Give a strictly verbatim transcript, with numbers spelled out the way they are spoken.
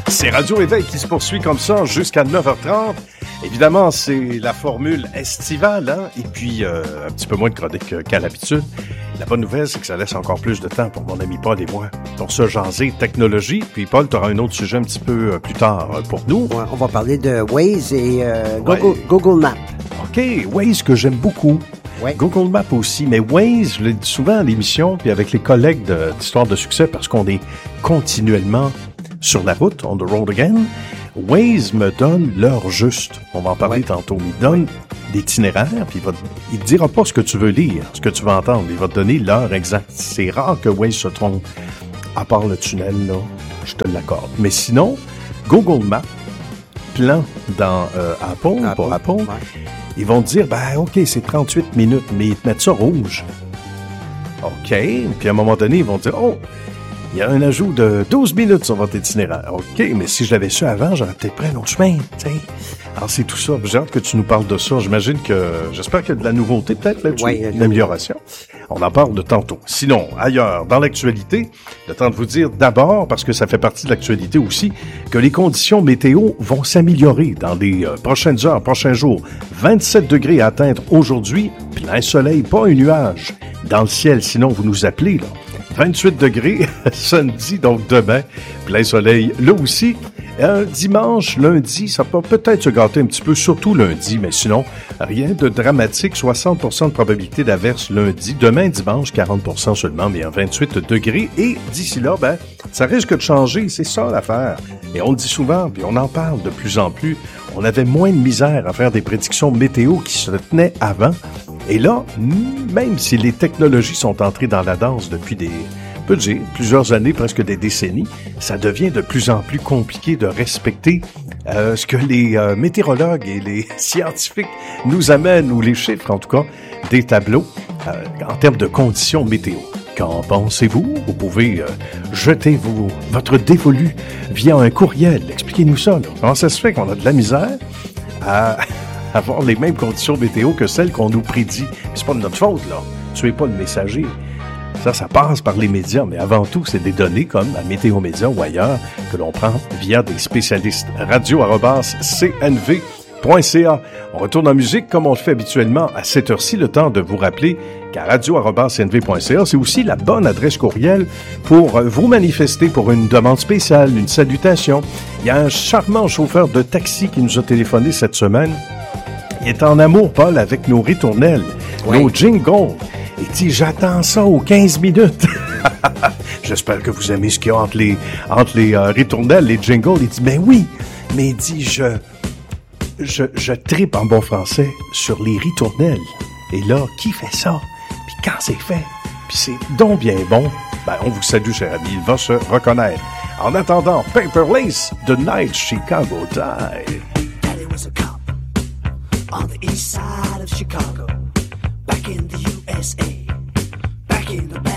C'est Radio Éveil qui se poursuit comme ça jusqu'à neuf heures trente. Évidemment, c'est la formule estivale, hein? Et puis euh, un petit peu moins de chronique qu'à l'habitude. La bonne nouvelle, c'est que ça laisse encore plus de temps pour mon ami Paul et moi pour se jaser technologie. Puis Paul, tu auras un autre sujet un petit peu plus tard pour nous. Ouais, on va parler de Waze et euh, Google, ouais. Google Maps. OK, Waze que j'aime beaucoup. Ouais. Google Maps aussi, mais Waze, je le dis souvent à l'émission, puis avec les collègues de, d'Histoire de succès, parce qu'on est continuellement sur la route, on the road again. Waze me donne l'heure juste. On va en parler ouais. tantôt. Il donne l'itinéraire, puis il va, il te dira pas ce que tu veux lire, ce que tu veux entendre. Il va te donner l'heure exacte. C'est rare que Waze se trompe, à part le tunnel, là, je te l'accorde. Mais sinon, Google Maps, plan dans euh, Apple, Apple, pour Apple, ouais. Ils vont te dire, ben OK, c'est trente-huit minutes, mais ils te mettent ça rouge. OK, puis à un moment donné, ils vont te dire, oh, il y a un ajout de douze minutes sur votre itinéraire. OK, mais si je l'avais su avant, j'aurais peut-être pris un autre chemin, tu sais. Alors, c'est tout ça. J'ai hâte que tu nous parles de ça. J'imagine que... J'espère qu'il y a de la nouveauté, peut-être, là-dessus. Oui, une amélioration. On en parle de tantôt. Sinon, ailleurs, dans l'actualité, le temps de vous dire d'abord, parce que ça fait partie de l'actualité aussi, que les conditions météo vont s'améliorer dans les euh, prochaines heures, prochains jours. vingt-sept degrés à atteindre aujourd'hui, plein soleil, pas un nuage dans le ciel. Sinon, vous nous appelez, là. vingt-huit degrés samedi, donc demain, plein soleil là aussi. Un dimanche, lundi, ça peut peut-être se gâter un petit peu, surtout lundi, mais sinon, rien de dramatique. soixante pour cent de probabilité d'averse lundi. Demain, dimanche, quarante pour cent seulement, mais en vingt-huit degrés. Et d'ici là, ben, ça risque de changer. C'est ça l'affaire. Et on le dit souvent, puis on en parle de plus en plus. On avait moins de misère à faire des prédictions météo qui se tenaient avant. Et là, même si les technologies sont entrées dans la danse depuis des, peut dire, plusieurs années, presque des décennies, ça devient de plus en plus compliqué de respecter euh, ce que les euh, météorologues et les scientifiques nous amènent, ou les chiffres en tout cas, des tableaux euh, en termes de conditions météo. Qu'en pensez-vous? Vous pouvez euh, jeter vos, votre dévolu via un courriel. Expliquez-nous ça. Là. Comment ça se fait qu'on a de la misère à... avoir les mêmes conditions météo que celles qu'on nous prédit. C'est pas de notre faute, là. Tuez pas le messager. Ça, ça passe par les médias, mais avant tout, c'est des données comme à Météo Média ou ailleurs que l'on prend via des spécialistes. radio arobase c n v point c a. On retourne en musique comme on le fait habituellement à cette heure-ci, le temps de vous rappeler qu'à radio arobase c n v point c a, c'est aussi la bonne adresse courriel pour vous manifester pour une demande spéciale, une salutation. Il y a un charmant chauffeur de taxi qui nous a téléphoné cette semaine. Il est en amour, Paul, avec nos ritournelles, oui. Nos jingles. Il dit, j'attends ça aux quinze minutes. J'espère que vous aimez ce qu'il y a entre les, entre les euh, ritournelles, les jingles. Il dit, ben oui, mais il dit, je, je, je tripe en bon français sur les ritournelles. Et là, qui fait ça? Puis quand c'est fait, puis c'est donc bien bon, ben on vous salue, cher ami, il va se reconnaître. En attendant, Paper Lace, The Night Chicago Die. On the east side of Chicago, back in the U S A, back in the